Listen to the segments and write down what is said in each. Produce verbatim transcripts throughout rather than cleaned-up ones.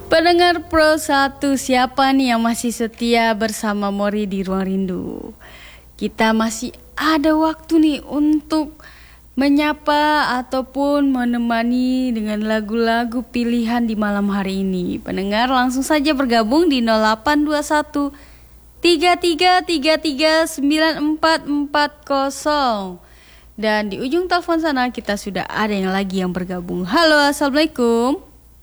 Pendengar Pro satu, siapa nih yang masih setia bersama Mori di Ruang Rindu? Kita masih ada waktu nih untuk menyapa ataupun menemani dengan lagu-lagu pilihan di malam hari ini. Pendengar langsung saja bergabung di nol delapan dua satu tiga tiga tiga tiga sembilan empat empat nol. Dan di ujung telepon sana kita sudah ada yang lagi yang bergabung. Halo, assalamualaikum.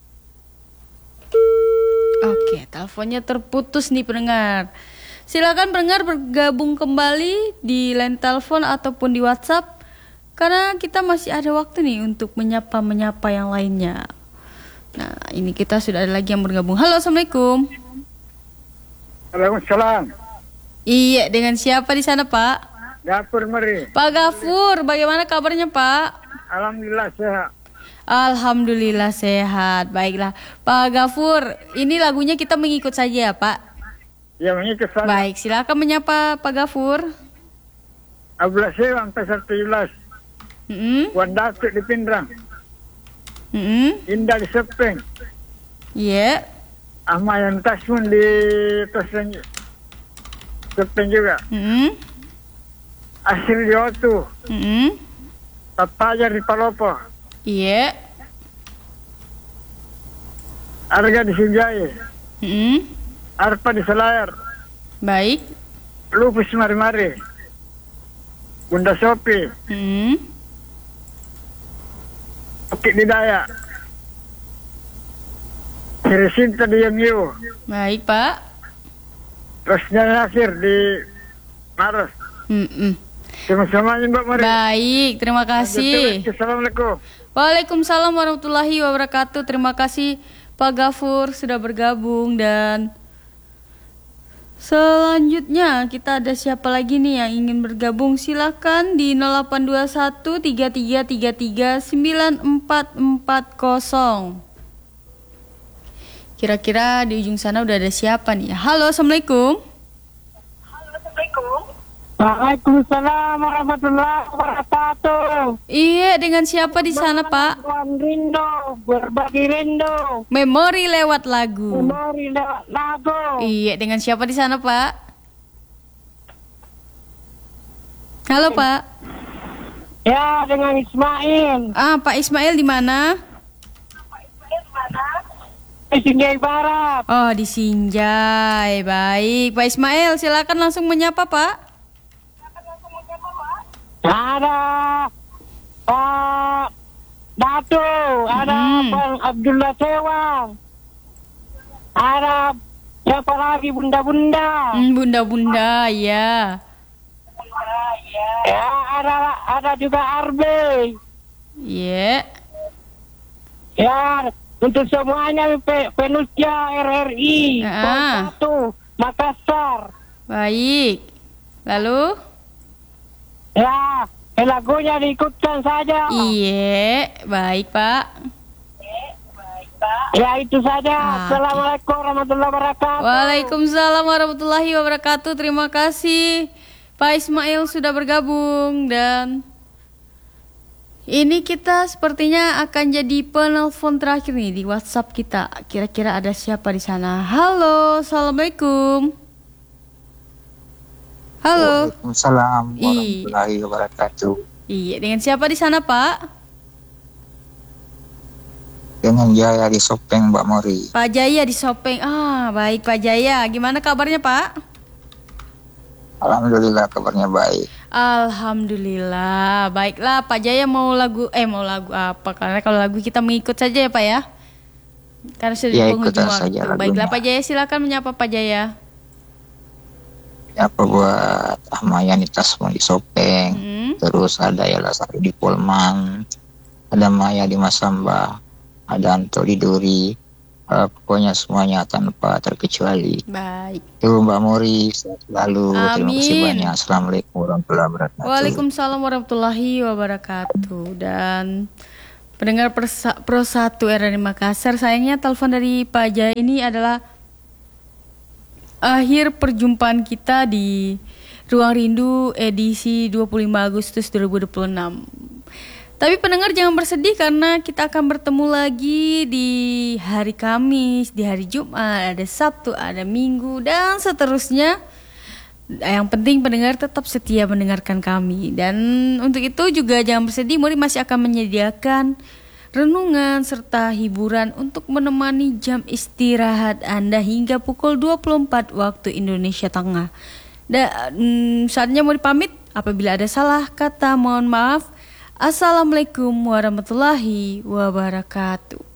Oke, teleponnya terputus nih pendengar. Silakan pendengar bergabung kembali di line telepon ataupun di WhatsApp, karena kita masih ada waktu nih untuk menyapa-menyapa yang lainnya. Nah, ini kita sudah ada lagi yang bergabung. Halo, assalamualaikum. Waalaikumsalam. Iya, dengan siapa di sana, Pak? Gafur Meri. Pak Gafur, bagaimana kabarnya, Pak? Alhamdulillah sehat. Alhamdulillah sehat. Baiklah, Pak Gafur, ini lagunya kita mengikut saja ya, Pak? Ya, mengikut saja. Baik, silakan menyapa Pak Gafur. Abla sewa sampai satu belas. Mm-hmm. Wan Datuk di Pindrang. Mm-hmm. Indah di Sepeng. Iya. Yeah. Ahmayan Tasmun di Tosen Sepeng juga. Mm-hmm. Asri di Otu. Mm-hmm. Papajar di Palopo. Iya. Yeah. Arga di Sinjai. Mm-hmm. Arpa di Selayar. Baik. Lupus Mari-Mari. Bunda Sopi. Mm-hmm. Bukit di Dayak. Siri Sinta di Yemiu. Baik, Pak. Rosnya Nasir di Maros. Mm-mm. Sama-samanya Mbak Mari. Baik, terima kasih. Assalamualaikum. Waalaikumsalam warahmatullahi wabarakatuh. Terima kasih Pak Gafur sudah bergabung. Dan selanjutnya kita ada siapa lagi nih yang ingin bergabung? Silakan di nol delapan dua satu tiga tiga tiga tiga sembilan empat empat nol. Kira-kira di ujung sana udah ada siapa nih? Halo, assalamualaikum. Halo, assalamualaikum. Waalaikumsalam warahmatullahi wabarakatuh. Iya, dengan siapa di sana, Pak? Ruang Rindu, berbagi rindu. Memori lewat lagu. Memori lewat lagu. Iya, dengan siapa di sana, Pak? Halo, Pak. Ya, dengan Ismail. Ah, Pak Ismail di mana? Di Sinjai Barat. Oh, di Sinjai. Baik, Pak Ismail, silakan langsung menyapa, Pak. Ada Pak Datu, ada Hmm. Bang Abdullah Sewang, ada siapa lagi bunda-bunda. Hmm, bunda-bunda, ya. Ya, ada ada juga Arbe. Iya. Ya, untuk semuanya Pe- Penusja R R I Ah. satu Makassar. Baik. Lalu? Ya, eh, lagunya diikutkan saja. Iya, baik, Pak. Ya, itu saja. Ah, Assalamualaikum warahmatullahi wabarakatuh. Waalaikumsalam warahmatullahi wabarakatuh. Terima kasih Pak Ismail sudah bergabung. Dan ini kita sepertinya akan jadi penelpon terakhir nih di WhatsApp kita. Kira-kira ada siapa di sana? Halo, assalamualaikum. Halo. Waalaikumsalam I- warahmatullahi wabarakatuh. Iya, dengan siapa di sana, Pak? Dengan Jaya di Sopeng, Mbak Mori. Pak Jaya di Sopeng. Ah, baik Pak Jaya. Gimana kabarnya, Pak? Alhamdulillah kabarnya baik. Alhamdulillah. Baiklah, Pak Jaya mau lagu eh mau lagu apa? Karena kalau lagu kita mengikut saja ya, Pak ya. Karena sudah Ya, di penghujung ikutan saja waktu. lagunya. Baiklah, Pak Jaya, silakan menyapa Pak Jaya. Apa buat Ahmayanitas di Sopeng. Hmm. Terus ada Yala Sari di Polman. Ada Maya di Masamba. Ada Anto di Duri. Uh, pokoknya semuanya tanpa terkecuali. Baik. Itu Mbak Mori selalu. Terima kasih Amin. banyak. Assalamualaikum warahmatullahi wabarakatuh. Waalaikumsalam warahmatullahi wabarakatuh. Dan pendengar persa- Pro satu R R I Makassar, sayangnya telepon dari Pak Jaya ini adalah akhir perjumpaan kita di Ruang Rindu edisi dua puluh lima Agustus dua ribu dua puluh enam. Tapi pendengar jangan bersedih karena kita akan bertemu lagi di hari Kamis, di hari Jumat, ada Sabtu, ada Minggu, dan seterusnya. Yang penting pendengar tetap setia mendengarkan kami. Dan untuk itu juga jangan bersedih, Mori masih akan menyediakan renungan serta hiburan untuk menemani jam istirahat Anda hingga pukul dua puluh empat waktu Indonesia Tengah. Dan saatnya Mori pamit. Apabila ada salah kata mohon maaf. Assalamualaikum warahmatullahi wabarakatuh.